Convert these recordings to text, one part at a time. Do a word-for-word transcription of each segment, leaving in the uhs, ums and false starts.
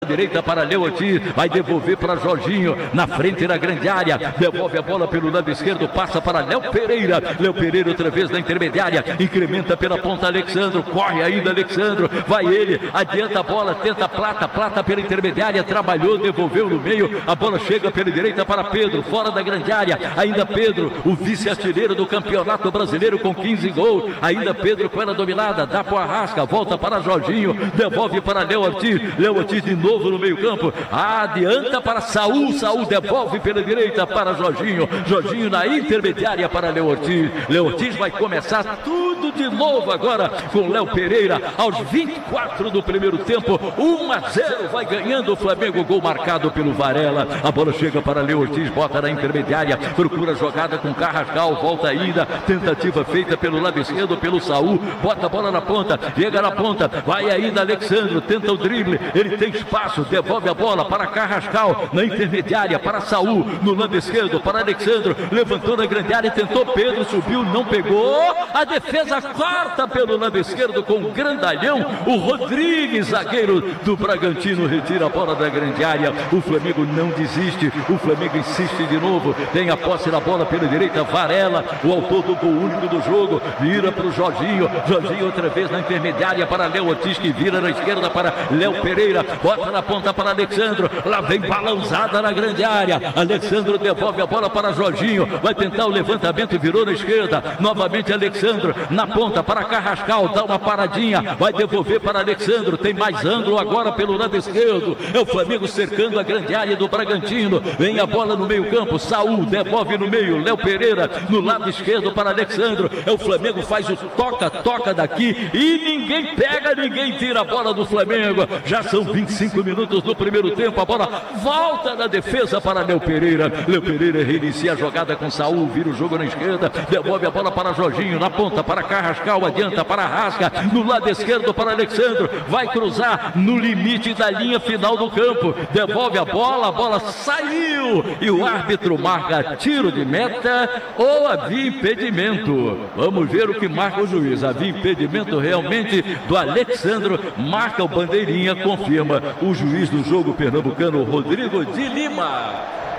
direita para Léo Ortiz, vai devolver para Jorginho, na frente da grande área, devolve a bola pelo lado esquerdo, passa para Léo Pereira, Léo Pereira outra vez na intermediária, incrementa pela ponta Alexandro, corre ainda Alexandro, vai ele, adianta a bola, tenta Plata, Plata pela intermediária, trabalhou, devolveu no meio, a bola chega pela direita para Pedro, fora da grande área, ainda Pedro, o vice-artilheiro do Campeonato Brasileiro com quinze gols, ainda Pedro com ela dominada, dá para o Arrasca, volta para Jorginho, devolve para Léo Ortiz, Léo Ortiz de novo no meio campo, adianta para Saul, Saul devolve pela direita para Jorginho, Jorginho na intermediária para Léo Ortiz, Léo Ortiz vai começar tudo de novo agora com Léo Pereira, aos vinte e quatro do primeiro tempo, um a zero, vai ganhando o Flamengo, gol marcado pelo Varela, a bola chega para Léo Ortiz, bota na intermediária, procura jogada com Carrascal, volta ainda, tentativa feita pelo lado esquerdo, pelo Saul, bota a bola na ponta, chega na ponta, vai ainda Alexandro, tenta o drible, ele tem espaço, devolve a bola para Carrascal, na intermediária, para Saul, no lado esquerdo, para Alexandro, levantou na grande área, tentou Pedro, subiu, não pegou, a defesa corta pelo lado esquerdo com o grandalhão, o Rodrigues, zagueiro do Bragantino, retira a bola da grande área, o Flamengo não desiste, o Flamengo insiste de novo, tem a posse da bola pela direita, Varela, o autor do gol único do jogo, vira para o Jorginho, Jorginho outra vez na intermediária para Léo Ortiz, que vira na esquerda para Léo Pereira, bota na ponta para Alexandro, lá vem balançada na grande área, Alexandro devolve a bola para Jorginho, vai tentar o levantamento, virou na esquerda, novamente Alexandro, na ponta para Carrascal, dá uma paradinha, vai devolver para Alexandro, tem mais ângulo agora pelo lado esquerdo, é o Flamengo cercando a grande área do Bragantino, vem a bola no meio campo, Saul devolve no meio, Léo Pereira no lado esquerdo para Alexandro, é o Flamengo faz o toca, toca daqui e ninguém pega, ninguém tira a bola do Flamengo, já são vinte e cinco minutos do primeiro tempo, a bola volta na defesa para Léo Pereira, Léo Pereira reinicia a jogada com Saul, vira o jogo na esquerda, devolve a bola para Jorginho, na ponta para Carrascal, adianta para Arrasca, no lado esquerdo para Alexandro, vai cruzar no limite da linha final do campo, devolve a bola, a bola saiu e o árbitro marca tiro de meta ou havia impedimento, vamos ver o que marca o juiz, havia impedimento realmente do Alexandro, marca o bandeirinha, confirma o juiz do jogo pernambucano, Rodrigo de Lima,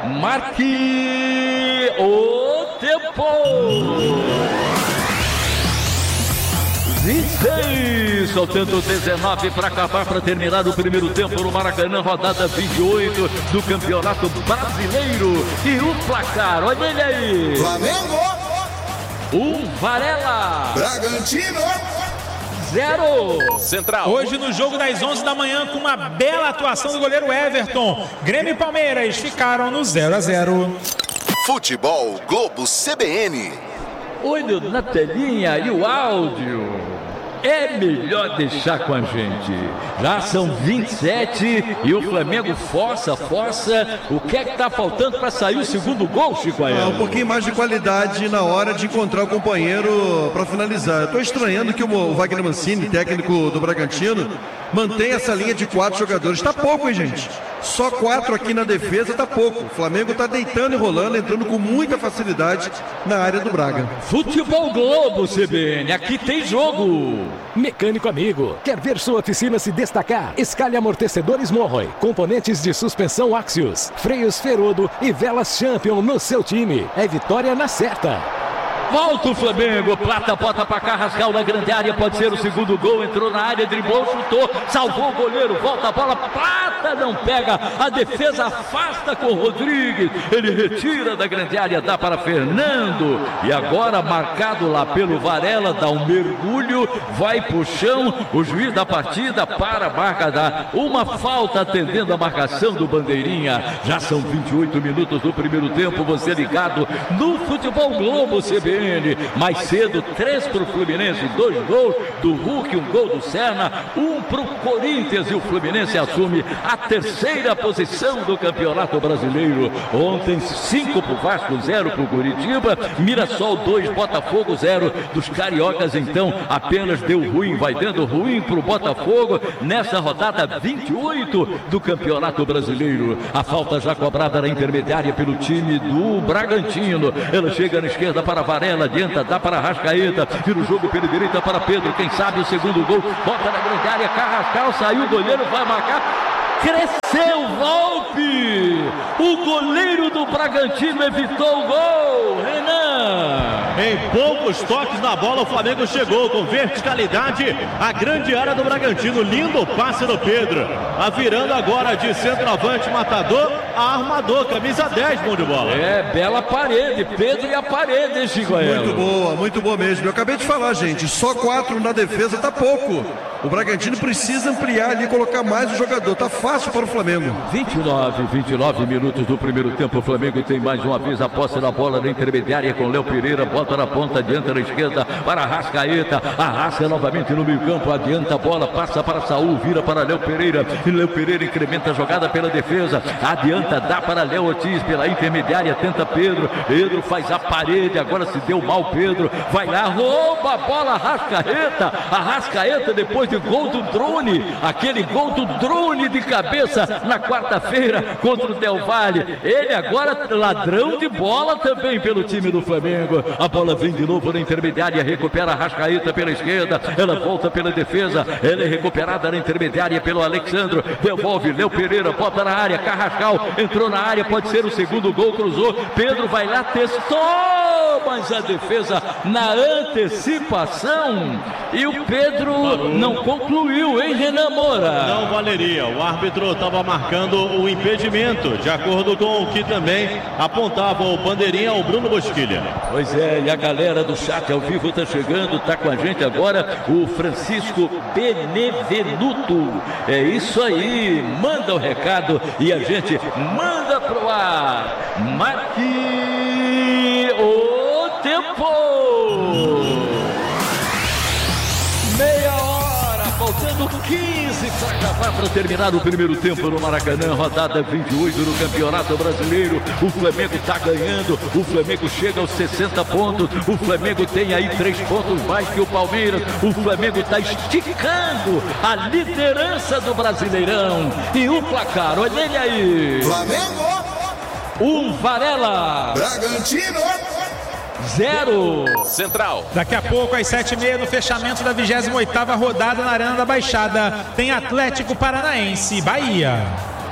marque o tempo. vinte e seis, faltando dezenove para acabar, para terminar o primeiro tempo no Maracanã, rodada vinte e oito do Campeonato Brasileiro. E o placar, olha ele aí. Flamengo. Um, Varela. Bragantino. Zero. Central. Hoje no jogo das onze da manhã, com uma bela atuação do goleiro Everton, Grêmio e Palmeiras ficaram no zero a zero. Futebol Globo C B N. Olho na telinha e o áudio. É melhor deixar com a gente. Já são vinte e sete e o Flamengo força, força. O que é que tá faltando para sair o segundo gol, Chico Aéreo? Ah, um pouquinho mais de qualidade na hora de encontrar o companheiro para finalizar. Estou estranhando que o Wagner Mancini, técnico do Bragantino, mantém essa linha de quatro jogadores. Está pouco, hein, gente? Só quatro aqui na defesa, tá pouco. O Flamengo tá deitando e rolando, entrando com muita facilidade na área do Braga. Futebol Globo C B N, aqui tem jogo. Mecânico amigo, quer ver sua oficina se destacar? Escalhe amortecedores Morroy, componentes de suspensão Axios, freios Ferodo e velas Champion no seu time. É vitória na certa. Volta o Flamengo, Plata bota para Carrascal na grande área, pode ser o segundo gol, entrou na área, driblou, chutou, salvou o goleiro, volta a bola, Plata não pega, a defesa afasta com o Rodrigues, ele retira da grande área, dá para Fernando, e agora marcado lá pelo Varela, dá um mergulho, vai pro chão, o juiz da partida para a marca, dá uma falta atendendo a marcação do bandeirinha, já são vinte e oito minutos do primeiro tempo, você ligado no Futebol Globo C B N. Mais cedo, três para o Fluminense, dois gols do Hulk, um gol do Serna, um para o Corinthians e o Fluminense assume a terceira posição do Campeonato Brasileiro. Ontem, cinco para o Vasco, zero para o Curitiba, Mirassol dois, Botafogo zero, dos cariocas então apenas deu ruim, vai dando ruim para o Botafogo nessa rodada vinte e oito do Campeonato Brasileiro. A falta já cobrada na intermediária pelo time do Bragantino, ela chega na esquerda para Varela, adianta, dá para Arrascaeta, vira o jogo pela direita para Pedro, quem sabe o segundo gol, bota na grande área, Carrascal, saiu o goleiro, vai marcar, Cresceu Volpe. O goleiro do Bragantino evitou o gol. Renan. Em poucos toques na bola, o Flamengo chegou com verticalidade à grande área do Bragantino. Lindo passe do Pedro. A virando agora de centroavante matador a armador, camisa dez, bom de bola. É, bela parede. Pedro e a parede, hein, Chigoelo? Muito boa, muito boa mesmo. Eu acabei de falar, gente, só quatro na defesa tá pouco. O Bragantino precisa ampliar ali, colocar mais o jogador. Tá fácil para o Flamengo. vinte e nove, vinte e nove minutos do primeiro tempo. O Flamengo tem mais uma vez a posse da bola na intermediária com Léo Pereira. Bota na ponta, adianta na esquerda para Arrascaeta. Arrasca novamente no meio campo. Adianta a bola, passa para Saul, vira para Léo Pereira. E Léo Pereira incrementa a jogada pela defesa. Adianta, dá para Léo Ortiz pela intermediária. Tenta Pedro. Pedro faz a parede. Agora se deu mal Pedro. Vai lá, rouba a bola Arrascaeta. Arrascaeta depois de gol do Drone, aquele gol do Drone de cabeça na quarta-feira contra o Del Valle. Ele agora ladrão de bola também pelo time do Flamengo. A bola vem de novo na intermediária, recupera a Arrascaeta pela esquerda, ela volta pela defesa, ela é recuperada na intermediária pelo Alexandro, devolve Léo Pereira, bota na área, Carrascal entrou na área, pode ser o segundo gol, cruzou, Pedro vai lá, testou, mas a defesa na antecipação e o Pedro Parou. não concluiu, hein, Renan Moura? Não valeria, o árbitro estava marcando o impedimento, de acordo com o que também apontava o bandeirinha, o Bruno Bosquilha. Pois é, e a galera do chat ao vivo está chegando, está com a gente agora o Francisco Benevenuto. É isso aí, manda o recado e a gente manda pro ar. Marque o tempo. Meia hora, faltando quinze para acabar, para terminar o primeiro tempo no Maracanã, rodada vinte e oito no Campeonato Brasileiro. O Flamengo está ganhando, o Flamengo chega aos sessenta pontos, o Flamengo tem aí três pontos mais que o Palmeiras, o Flamengo está esticando a liderança do Brasileirão. E o placar, olha ele aí. Flamengo. Um Varela. Bragantino. Zero. Central. Daqui a pouco, às sete e meia, no fechamento da vigésima oitava rodada na Arena da Baixada, tem Atlético Paranaense e Bahia.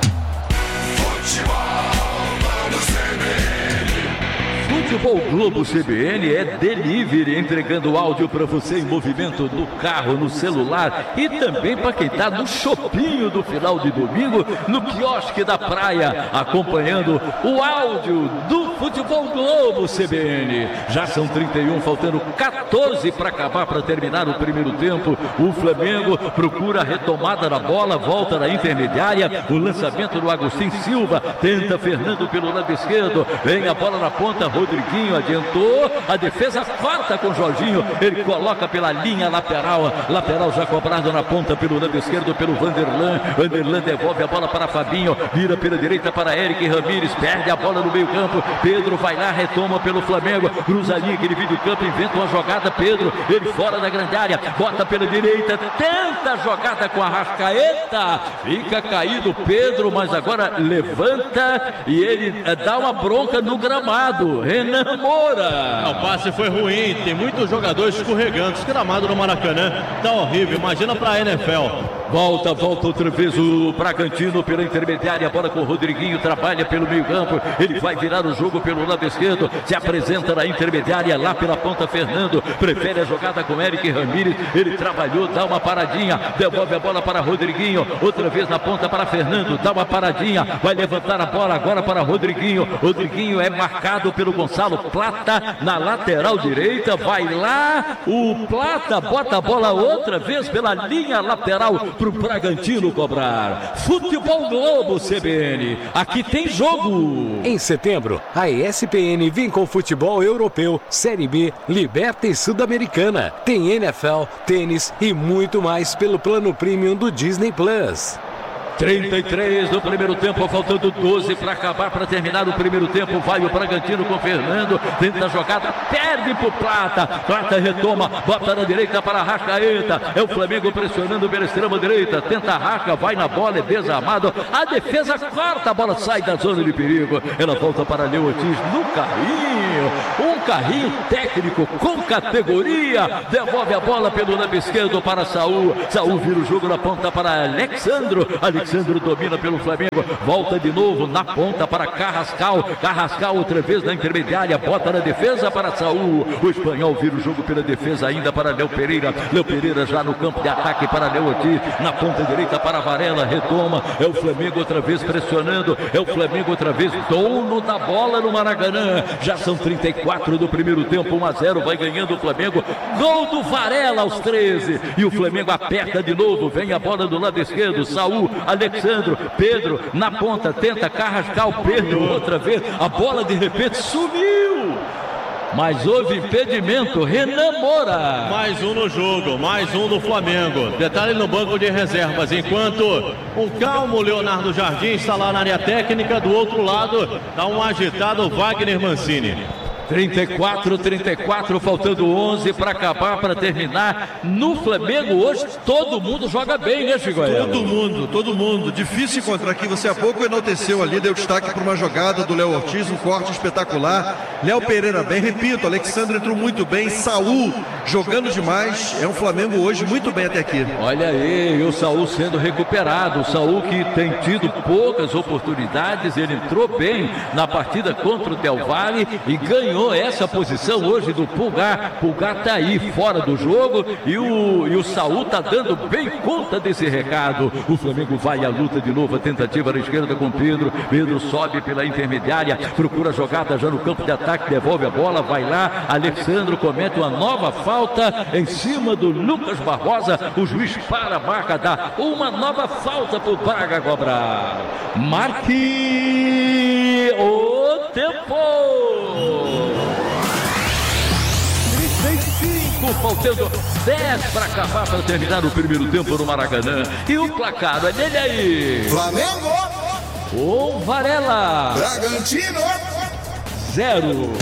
Futebol Globo C B N é delivery, entregando áudio para você em movimento no carro, no celular e também para quem está no chopinho do final de domingo, no quiosque da praia, acompanhando o áudio do Futebol Globo C B N. Já são trinta e um, faltando quatorze para acabar, para terminar o primeiro tempo. O Flamengo procura a retomada da bola, volta na intermediária, o lançamento do Agostinho Silva, tenta Fernando pelo lado esquerdo, vem a bola na ponta, Rodriguinho adiantou, a defesa corta com Jorginho, ele coloca pela linha lateral, lateral já cobrado na ponta pelo lado esquerdo pelo Vanderlan, Vanderlan devolve a bola para Fabinho, vira pela direita para Eric Ramírez, perde a bola no meio campo, Pedro vai lá, retoma pelo Flamengo, cruza a linha, aquele vídeo campo, inventa uma jogada, Pedro, ele fora da grande área, bota pela direita, tenta a jogada com a Arrascaeta, fica caído Pedro, mas agora levanta e ele dá uma bronca no gramado. Renan Moura. O passe foi ruim, tem muitos jogadores escorregando. Esse gramado no Maracanã tá horrível, imagina pra N F L. Volta, volta outra vez o Bragantino pela intermediária, a bola com o Rodriguinho, trabalha pelo meio campo, ele vai virar o jogo pelo lado esquerdo, se apresenta na intermediária, lá pela ponta Fernando, prefere a jogada com Eric Ramírez, ele trabalhou, dá uma paradinha, devolve a bola para Rodriguinho, outra vez na ponta para Fernando, dá uma paradinha, vai levantar a bola agora para Rodriguinho, Rodriguinho é marcado pelo Gonçalo Plata na lateral direita, vai lá, o Plata bota a bola outra vez pela linha lateral para o Bragantino cobrar. Futebol Globo C B N, aqui tem jogo. Em setembro, a E S P N vem com futebol europeu, Série B, Liberta e Sul-Americana. Tem N F L, tênis e muito mais pelo plano premium do Disney Plus. trinta e três no primeiro tempo, faltando doze para acabar, para terminar o primeiro tempo. Vai o Bragantino com Fernando, tenta a jogada, perde pro Plata, Plata retoma, bota na direita para a Arrascaeta, é o Flamengo pressionando pela extrema direita, tenta a Arrasca, vai na bola, é desarmado, a defesa corta, a bola sai da zona de perigo, ela volta para Léo Ortiz no carrinho, um carrinho técnico com categoria, devolve a bola pelo lado esquerdo para Saul, Saul vira o jogo na ponta para Alexandro, Alexandro Alexandre domina pelo Flamengo, volta de novo na ponta para Carrascal, Carrascal outra vez na intermediária, bota na defesa para Saul, o espanhol vira o jogo pela defesa ainda para Léo Pereira, Léo Pereira já no campo de ataque para Léo Ortiz, na ponta direita para Varela, retoma, é o Flamengo outra vez pressionando, é o Flamengo outra vez dono da bola no Maracanã, já são trinta e quatro do primeiro tempo, um a zero, vai ganhando o Flamengo, gol do Varela aos treze, e o Flamengo aperta de novo, vem a bola do lado esquerdo, Saul, Alexandre, Pedro, na ponta, tenta Carrascal, Pedro, outra vez, a bola de repente sumiu, mas houve impedimento, Renan Moura. Mais um no jogo, mais um do Flamengo, detalhe no banco de reservas, enquanto um calmo Leonardo Jardim está lá na área técnica, do outro lado está um agitado Wagner Mancini. trinta e quatro, trinta e quatro, faltando onze para acabar, para terminar. No Flamengo hoje todo mundo joga bem, né, Chigoel? Todo mundo, todo mundo. Difícil encontrar aqui. Você há pouco enalteceu ali, deu destaque para uma jogada do Léo Ortiz, um corte espetacular. Léo Pereira bem, repito, Alexandre entrou muito bem, Saul jogando demais. É um Flamengo hoje muito bem até aqui. Olha aí, e o Saul sendo recuperado. O Saul que tem tido poucas oportunidades, ele entrou bem na partida contra o Del Valle e ganhou essa posição hoje do Pulgar. Pulgar está aí fora do jogo e o, e o Saul está dando bem conta desse recado. O Flamengo vai à luta de novo, a tentativa na esquerda com Pedro. Pedro sobe pela intermediária, procura a jogada já no campo de ataque, devolve a bola, vai lá. Alexandre comete uma nova falta em cima do Lucas Barbosa. O juiz para a marca, dá uma nova falta para o Braga cobrar. Marque o tempo. Faltando dez para acabar, para terminar o primeiro tempo no Maracanã. E o placar, olha ele aí. Flamengo. O Varela. Bragantino. Zero.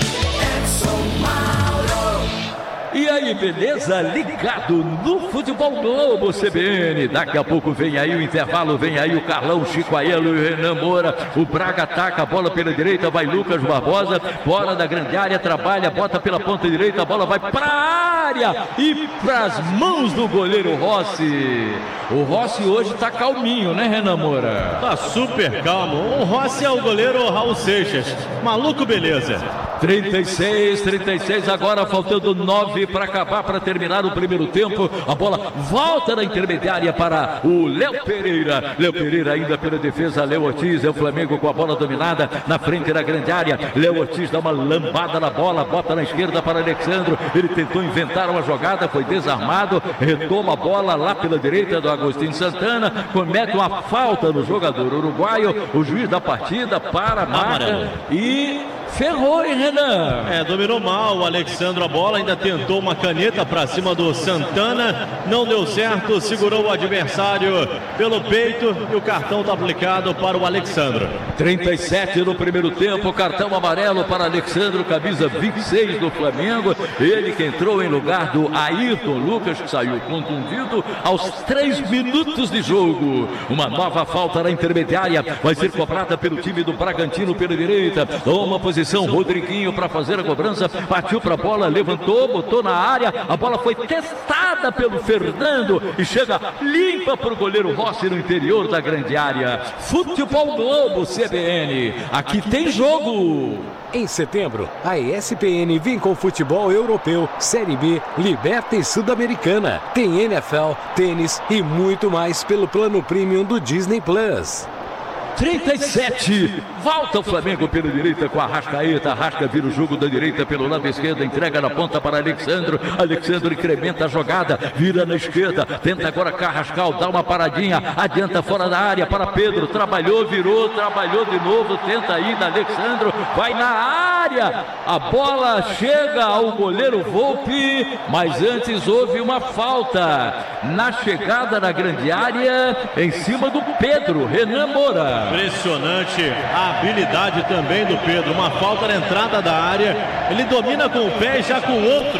E aí, beleza? Ligado no Futebol Globo C B N. Daqui a pouco vem aí o intervalo, vem aí o Carlão, Chico Aiello e o Renan Moura. O Braga ataca a bola pela direita, vai Lucas Barbosa, fora da grande área, trabalha, bota pela ponta direita, a bola vai para a área e para as mãos do goleiro Rossi. O Rossi hoje tá calminho, né, Renan Moura? Tá super calmo. O Rossi é o goleiro Raul Seixas. Maluco, beleza. trinta e seis, trinta e seis, agora faltando nove para acabar, para terminar o primeiro tempo. A bola volta na intermediária para o Léo Pereira. Léo Pereira ainda pela defesa, Léo Ortiz, é o Flamengo com a bola dominada na frente da grande área. Léo Ortiz dá uma lambada na bola, bota na esquerda para Alexandre. Ele tentou inventar uma jogada, foi desarmado, retoma a bola lá pela direita do Agostinho Santana, comete uma falta no jogador uruguaio. O juiz da partida para a marca e ferrou, hein, Renan? É, dominou mal o Alexandre a bola, ainda tentou uma caneta para cima do Santana, não deu certo, segurou o adversário pelo peito e o cartão está aplicado para o Alexandre. trinta e sete no primeiro tempo, cartão amarelo para Alexandre, camisa vinte e seis do Flamengo, ele que entrou em lugar do Ayrton Lucas, que saiu contundido aos três minutos de jogo. Uma nova falta na intermediária, vai ser cobrada pelo time do Bragantino pela direita, toma posição Rodriguinho para fazer a cobrança, partiu para a bola, levantou, botou na área, a bola foi testada pelo Fernando e chega limpa para o goleiro Rossi no interior da grande área. Futebol Globo C B N, aqui tem jogo. Em setembro, a E S P N vem com futebol europeu, Série B, Liberta e Sul-Americana. Tem N F L, tênis e muito mais pelo plano premium do Disney Plus. trinta e sete, volta o Flamengo pela direita com a Arrascaeta, Arrasca vira o jogo da direita pelo lado esquerdo, entrega na ponta para Alexandre, Alexandre incrementa a jogada, vira na esquerda, tenta agora Carrascal, dá uma paradinha, adianta fora da área para Pedro, trabalhou, virou, trabalhou de novo, tenta ir na Alexandre, vai na área, a bola chega ao goleiro Volpi, mas antes houve uma falta na chegada na grande área, em cima do Pedro, Renan Moura. Impressionante a habilidade também do Pedro, uma falta na entrada da área, ele domina com o pé e já com o outro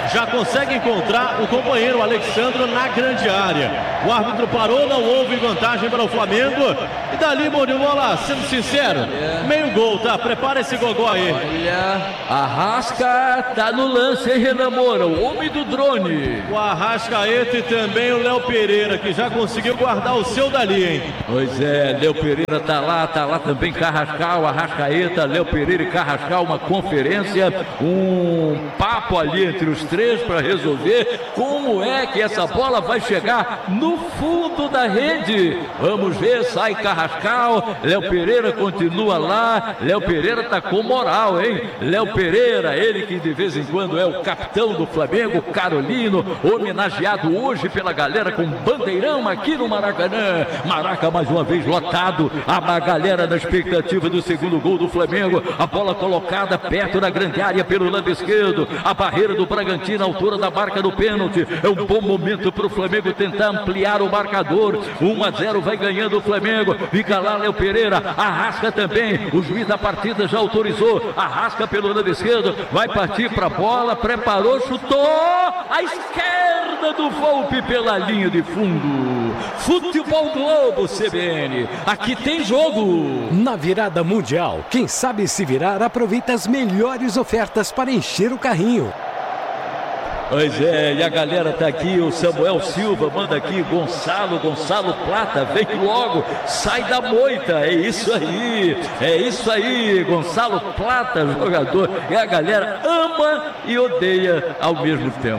já consegue encontrar o companheiro Alexandro na grande área. O árbitro parou, não houve vantagem para o Flamengo. E dali, bom de bola, sendo sincero, meio gol, tá? Prepara esse gogó aí. Olha, Arrasca tá no lance, hein, Renan Moura, o homem do drone. O Arrascaeta e também o Léo Pereira, que já conseguiu guardar o seu dali, hein? Pois é, Léo Pereira tá lá, tá lá também Carrascal, Arrascaeta, Léo Pereira e Carrascal, uma conferência, um papo ali entre os três para resolver como é que essa bola vai chegar no fundo da rede. Vamos ver, sai Carrascal, Léo Pereira continua lá, Léo Pereira tá com moral, hein? Léo Pereira, ele que de vez em quando é o capitão do Flamengo, Carolino, homenageado hoje pela galera com bandeirão aqui no Maracanã. Maraca mais uma vez lotado, a galera na expectativa do segundo gol do Flamengo, a bola colocada perto da grande área pelo lado esquerdo, a barreira do Bragantino, a altura da marca do pênalti. É um bom momento para o Flamengo tentar ampliar o marcador. um a zero vai ganhando o Flamengo, fica lá Léo Pereira, Arrasca também, o juiz da partida já autorizou, Arrasca pelo lado esquerdo, vai partir para a bola, preparou, chutou, a esquerda do Volpe pela linha de fundo. Futebol Globo C B N, aqui tem jogo. Na virada mundial, quem sabe se virar aproveita as melhores ofertas para encher o carrinho. Pois é, e a galera tá aqui, o Samuel Silva manda aqui, Gonçalo, Gonçalo Plata, vem logo, sai da moita, é isso aí, é isso aí, Gonçalo Plata, jogador, e a galera ama e odeia ao mesmo tempo.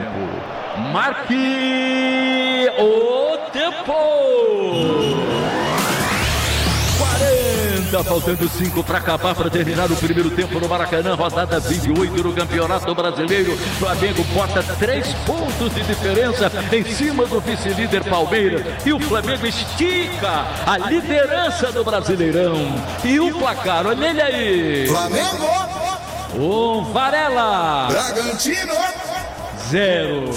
Marque o tempo! quarenta, faltando cinco para acabar, para terminar o primeiro tempo no Maracanã, rodada vinte e oito no Campeonato Brasileiro. Flamengo bota três pontos de diferença em cima do vice-líder Palmeiras, e o Flamengo estica a liderança do Brasileirão. E o placar, olha ele aí. Flamengo, O Varela, Bragantino, zero.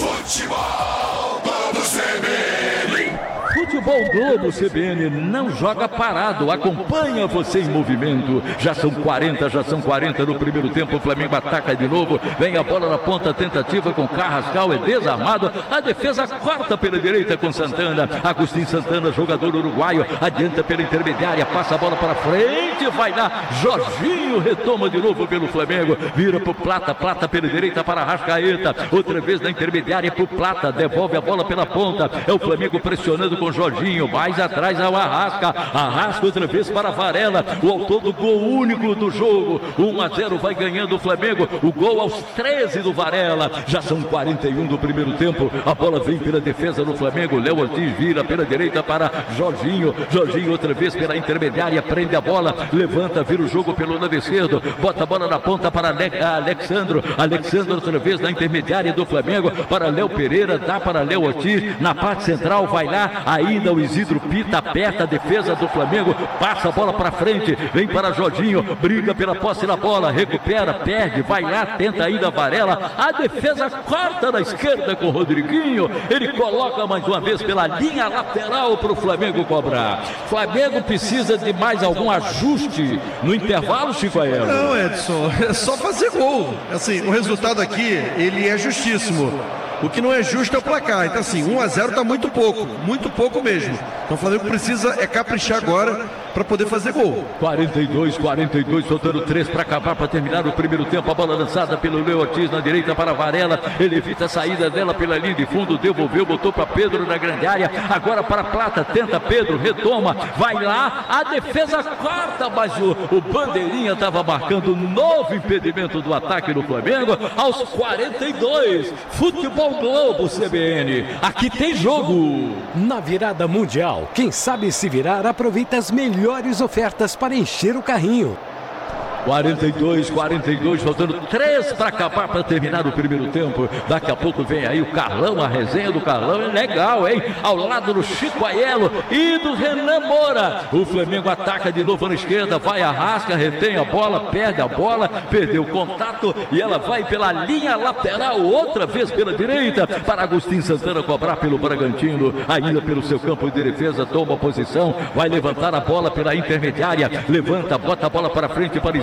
Futebol Globo C B N. Futebol Globo C B N não joga parado, acompanha você em movimento. Já são quarenta, já são quarenta no primeiro tempo. O Flamengo ataca de novo, vem a bola na ponta, tentativa com Carrascal, é desarmado. A defesa corta pela direita com Santana. Agostinho Santana, jogador uruguaio, adianta pela intermediária, passa a bola para frente, vai lá. Jorginho retoma de novo pelo Flamengo, vira pro Plata, Plata pela direita para Arrascaeta, outra vez na intermediária pro Plata, devolve a bola pela ponta. É o Flamengo pressionando com Jorginho, mais atrás ao Arrasca, Arrasca outra vez para Varela, o autor do gol único do jogo. um a zero vai ganhando o Flamengo, o gol aos treze do Varela. Já são quarenta e um do primeiro tempo, a bola vem pela defesa do Flamengo, Léo Ortiz vira pela direita para Jorginho, Jorginho outra vez pela intermediária, prende a bola, levanta, vira o jogo pelo lado esquerdo, bota a bola na ponta para Alexandro, Alexandro outra vez na intermediária do Flamengo, para Léo Pereira, dá para Léo Ortiz, na parte central vai lá, ainda o Isidro Pita, aperta a defesa do Flamengo, passa a bola para frente, vem para Jorginho, briga pela posse da bola, recupera, perde, vai lá, tenta ainda Varela, a defesa corta na esquerda com o Rodriguinho, ele coloca mais uma vez pela linha lateral para o Flamengo cobrar. Flamengo precisa de mais algum ajuste no intervalo, Chico Aero? Não, Edson, é só fazer gol. Assim, o resultado aqui, ele é justíssimo. O que não é justo é o placar. Então, assim, um a zero está muito pouco, muito pouco mesmo. Então, o Flamengo precisa é caprichar agora para poder fazer gol. quarenta e dois, quarenta e dois, faltando três para acabar, para terminar o primeiro tempo. A bola lançada pelo Léo Ortiz na direita para Varela. Ele evita a saída dela pela linha de fundo, devolveu, botou para Pedro na grande área. Agora para Plata, tenta Pedro, retoma, vai lá. A defesa corta, mas o, o Bandeirinha estava marcando novo impedimento do ataque do Flamengo. Aos quarenta e dois, Futebol Globo C B N, aqui tem jogo. Na virada mundial, quem sabe se virar aproveita as melhores ofertas para encher o carrinho. quarenta e dois, quarenta e dois, faltando três para acabar, para terminar o primeiro tempo. Daqui a pouco vem aí o Carlão, a resenha do Carlão é legal, hein? Ao lado do Chico Aiello e do Renan Moura. O Flamengo ataca de novo na esquerda, vai Arrasca, retém a bola, perde a bola, perdeu o contato e ela vai pela linha lateral, outra vez pela direita, para Agostinho Santana cobrar pelo Bragantino, ainda pelo seu campo de defesa, toma a posição, vai levantar a bola pela intermediária, levanta, bota a bola para frente para Isidro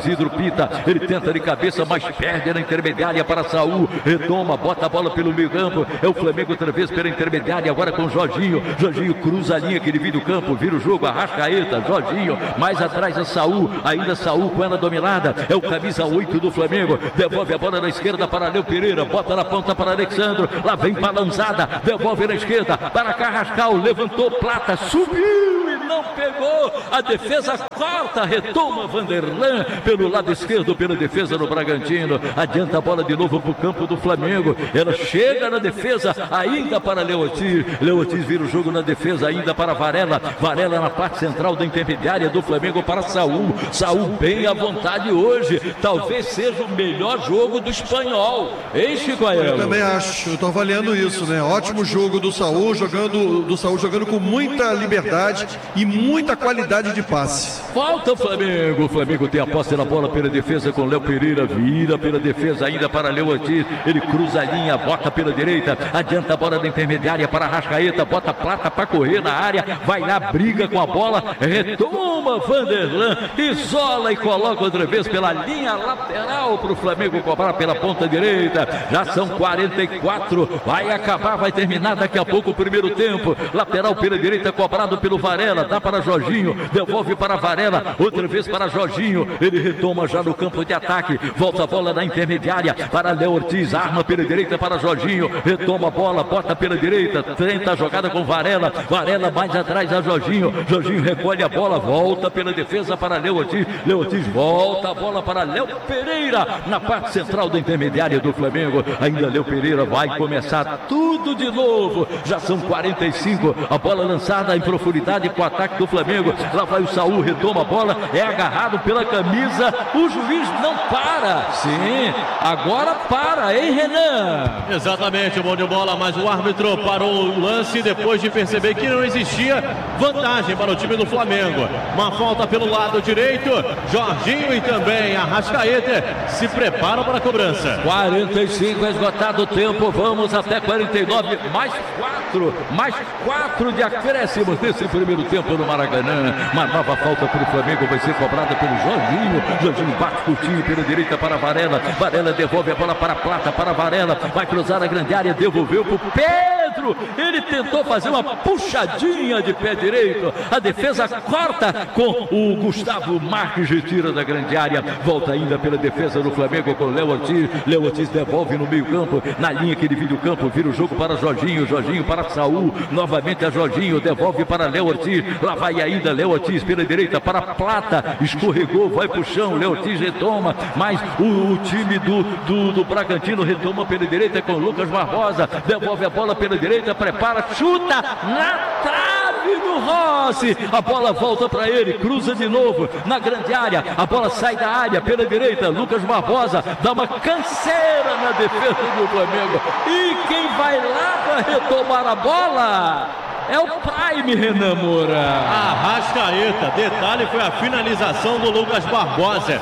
Isidro Pita, ele tenta de cabeça, mas perde na intermediária para Saul, retoma, bota a bola pelo meio campo, é o Flamengo outra vez pela intermediária, agora com o Jorginho, Jorginho cruza a linha que divide o campo, vira o jogo, Arrascaeta, Jorginho, mais atrás a Saul, ainda Saul com ela dominada, é o camisa oito do Flamengo, devolve a bola na esquerda para Léo Pereira, bota na ponta para Alexandro, lá vem para lançada, devolve na esquerda para Carrascal, levantou Plata, subiu e não pegou, a defesa corta, retoma Vanderlan pelo lado esquerdo, pela defesa do Bragantino, adianta a bola de novo para o campo do Flamengo, ela chega na defesa, ainda para Leotis, Leotis vira o jogo na defesa, ainda para Varela, Varela na parte central da intermediária do Flamengo para Saul, Saul bem à vontade hoje, talvez seja o melhor jogo do espanhol, hein, Chico Aelo? Eu também acho, eu tô avaliando isso, né? Ótimo jogo do Saul, jogando, do Saul jogando com muita liberdade e muita qualidade de passe. Falta o Flamengo, o Flamengo tem a posse na bola pela defesa com Léo Pereira, vira pela defesa ainda para Léo Ortiz, ele cruza a linha, bota pela direita, adianta a bola da intermediária para Arrascaeta, bota Plata para correr na área, vai lá, briga com a bola, retoma Vanderlan, isola e coloca outra vez pela linha lateral para o Flamengo cobrar pela ponta direita, já são quarenta e quatro, vai acabar, vai terminar daqui a pouco o primeiro tempo, lateral pela direita cobrado pelo Varela, dá para Jorginho, devolve para Varela, outra vez para Jorginho, ele retoma já no campo de ataque, volta a bola na intermediária para Léo Ortiz, arma pela direita para Jorginho, retoma a bola, bota pela direita, tenta a jogada com Varela, Varela mais atrás a Jorginho, Jorginho recolhe a bola, volta pela defesa para Léo Ortiz, Léo Ortiz volta a bola para Léo Pereira, na parte central da intermediária do Flamengo, ainda Léo Pereira vai começar tudo de novo, já são quarenta e cinco, a bola lançada em profundidade com o ataque do Flamengo, lá vai o Saul, retoma a bola, é agarrado pela camisa, o juiz não para, sim, agora para, hein, Renan? Exatamente, bom de bola, mas o árbitro parou o lance depois de perceber que não existia vantagem para o time do Flamengo. Uma falta pelo lado direito, Jorginho e também Arrascaeta se preparam para a cobrança. quarenta e cinco, esgotado o tempo, vamos até quarenta e nove, mais quatro, mais quatro de acréscimos nesse primeiro tempo no Maracanã. Uma nova falta para o Flamengo vai ser cobrada pelo Jorginho, Jorginho bate curtinho pela direita para Varela, Varela devolve a bola para Plata, para Varela, vai cruzar a grande área, devolveu para o Pedro, ele tentou fazer uma puxadinha de pé direito, a defesa corta com o Gustavo Marques, retira da grande área, volta ainda pela defesa do Flamengo com Léo Ortiz, Léo Ortiz devolve no meio campo, na linha que divide o campo, vira o jogo para Jorginho, Jorginho para Saul, novamente a Jorginho, devolve para Léo Ortiz, lá vai ainda Léo Ortiz pela direita para Plata, escorregou, vai pro chão, Léo Ortiz retoma, mas o, o time do, do, do Bragantino retoma pela direita com Lucas Barbosa, devolve a bola pela direita, prepara, chuta na trave do Rossi, a bola volta para ele, cruza de novo na grande área, a bola sai da área pela direita, Lucas Barbosa dá uma canseira na defesa do Flamengo, e quem vai lá para retomar a bola é o Prime, Renan Moura. Arrascaeta, detalhe, foi a finalização do Lucas Barbosa,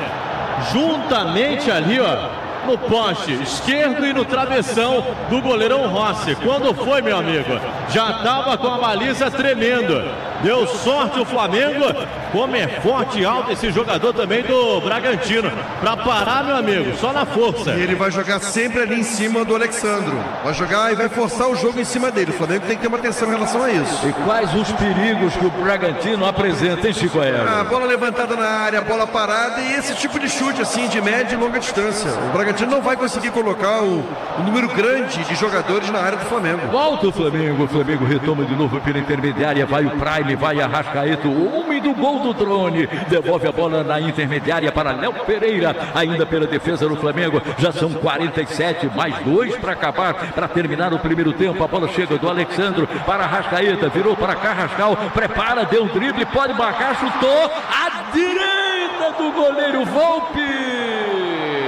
juntamente ali, ó, no poste esquerdo e no travessão do goleirão Rossi. Quando foi, meu amigo? Já estava com a baliza tremendo. Deu sorte o Flamengo. Como é forte e alto esse jogador também do Bragantino. Para parar, meu amigo, só na força. E ele vai jogar sempre ali em cima do Alexandro. Vai jogar e vai forçar o jogo em cima dele. O Flamengo tem que ter uma atenção em relação a isso. E quais os perigos que o Bragantino apresenta, hein, Chico Aero? A bola levantada na área, a bola parada e esse tipo de chute assim, de média e longa distância. O Bragantino não vai conseguir colocar o, o número grande de jogadores na área do Flamengo. Volta o Flamengo, o Flamengo retoma de novo pela intermediária, vai o Prime, vai a Arrascaeta, o homem do gol do drone, devolve a bola na intermediária para Léo Pereira, ainda pela defesa do Flamengo, já são quarenta e sete, mais dois para acabar, para terminar o primeiro tempo, a bola chega do Alexandro para Arrascaeta, virou para Carrascal, prepara, deu um drible, pode marcar, chutou, à direita do goleiro Volpi,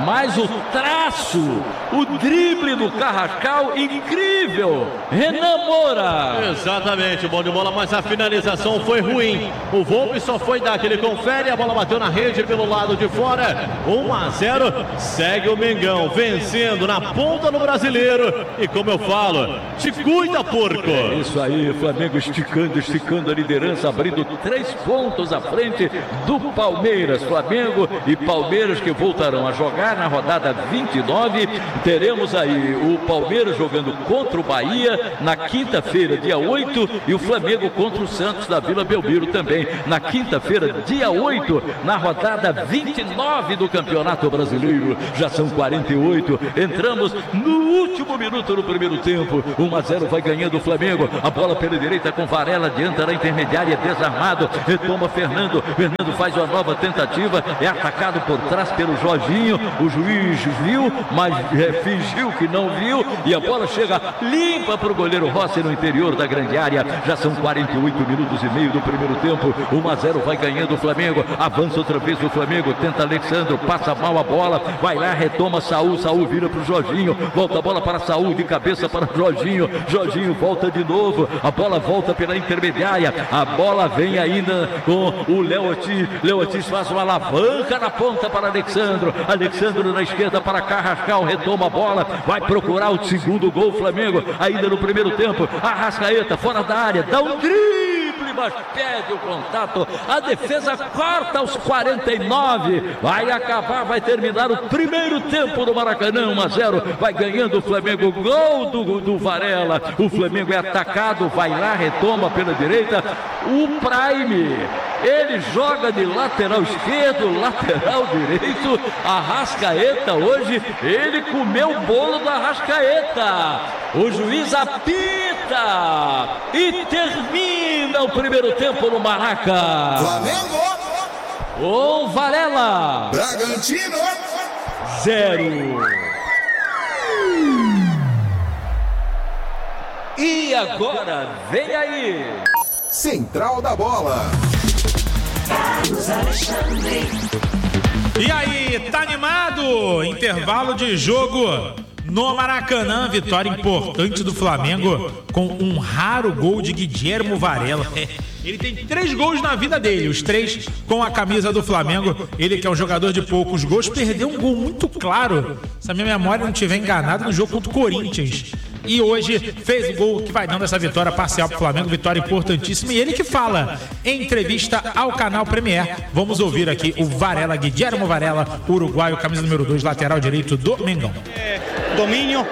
Mas o traço, o drible do Carrascal, incrível. Renan Moura. Exatamente, bom de bola, mas a finalização foi ruim. O Volpe só foi dar aquele confere, a bola bateu na rede pelo lado de fora. um a zero, segue o Mengão vencendo na ponta do Brasileiro. E como eu falo, te cuida, porco. É isso aí, Flamengo esticando, esticando a liderança, abrindo três pontos à frente do Palmeiras. Flamengo e Palmeiras que voltarão a jogar na rodada vinte e nove. Teremos aí o Palmeiras jogando contra o Bahia na quinta-feira, dia oito, e o Flamengo contra o Santos da Vila Belmiro também na quinta-feira, dia oito, na rodada vinte e nove do Campeonato Brasileiro. Já são quarenta e oito, entramos no último minuto do primeiro tempo. um a zero vai ganhando o Flamengo. A bola pela direita com Varela, adianta na intermediária, desarmado, retoma Fernando. Fernando faz uma nova tentativa, é atacado por trás pelo Jorginho. O juiz viu, mas é, fingiu que não viu, e a bola chega limpa para o goleiro Rossi no interior da grande área. Já são quarenta e oito minutos e meio do primeiro tempo. um a zero vai ganhando o Flamengo. Avança outra vez o Flamengo, tenta Alexandro, passa mal a bola, vai lá, retoma Saul, Saul vira para o Jorginho, volta a bola para Saul, de cabeça para Jorginho, Jorginho volta de novo, a bola volta pela intermediária, a bola vem ainda com o Léo Ortiz. Léo Ortiz faz uma alavanca na ponta para Alexandro, Alexandro na esquerda para Carrascal, retoma a bola, vai procurar o segundo gol Flamengo, ainda no primeiro tempo. Arrascaeta fora da área, dá um drible, mas perde o contato, a defesa corta aos quarenta e nove, vai acabar, vai terminar o primeiro tempo do Maracanã. um a zero, vai ganhando o Flamengo, gol do, do Varela. O Flamengo é atacado, vai lá, retoma pela direita, o Prime, ele joga de lateral esquerdo, lateral direito. Arrascaeta hoje, ele comeu o bolo do Arrascaeta. O juiz apita e termina o primeiro tempo no Maraca. Flamengo. O Varela. Bragantino. Zero. E agora, vem aí. Central da Bola. E aí, tá animado? Intervalo de jogo no Maracanã, vitória importante do Flamengo com um raro gol de Guilhermo Varela. Ele tem três gols na vida dele, os três com a camisa do Flamengo. Ele que é um jogador de poucos gols, perdeu um gol muito claro, se a minha memória não estiver enganada, no jogo contra o Corinthians. E hoje fez o gol que vai dando essa vitória parcial para o Flamengo, vitória importantíssima. E ele que fala em entrevista ao canal Premier. Vamos ouvir aqui o Varela, Guilhermo Varela, uruguaio, camisa número dois, lateral direito do Mengão. É, domínio,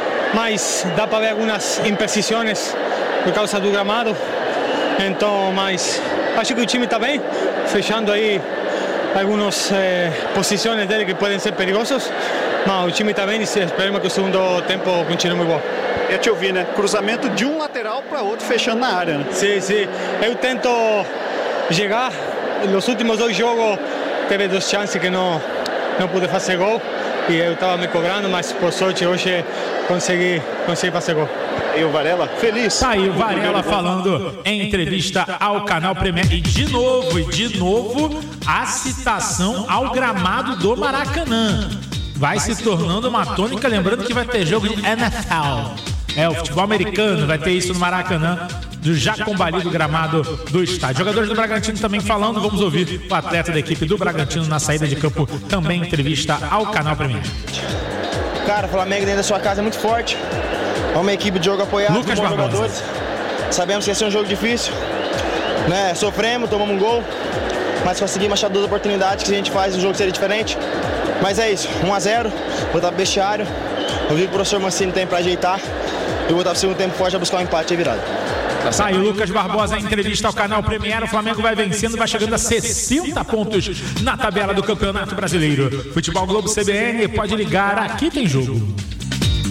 mas dá para ver algumas imprecisões por causa do gramado. Então, mas acho que o time está bem, fechando aí algumas eh, posições dele que podem ser perigosas. Mas o time está bem e esperamos que o segundo tempo continue muito bom. Eu te ouvi, né? Cruzamento de um lateral para outro, fechando na área, né? Sim, sim. Eu tento chegar. Nos últimos dois jogos teve duas chances que não, não pude fazer gol. E eu estava me cobrando, mas por sorte hoje consegui, consegui fazer gol. E o Varela, feliz. Tá aí o Varela falando em entrevista ao canal Premier. E de novo, e de novo, a citação ao gramado do Maracanã. Vai se tornando uma tônica, lembrando que vai ter jogo de N F L. É, o futebol americano, vai ter isso no Maracanã, do já combalido gramado do estádio. Jogadores do Bragantino também falando, vamos ouvir o atleta da equipe do Bragantino na saída de campo, também entrevista ao canal Premier. Cara, o Flamengo dentro da sua casa é muito forte, é uma equipe de jogo apoiado, Lucas com bons Barbosa. jogadores. Sabemos que esse é um jogo difícil, né? Sofremos, tomamos um gol, mas conseguimos achar duas oportunidades que se a gente faz o jogo seria diferente. Mas é isso, um a zero, voltar pro vestiário, eu vi que o professor Mancini tem pra ajeitar, e voltar pro segundo tempo forte a buscar um empate e virado. Sai o Lucas Barbosa em entrevista ao canal Premier. O Flamengo vai vencendo, vai chegando a sessenta pontos na tabela do Campeonato Brasileiro. Futebol Globo C B N, pode ligar, aqui tem jogo.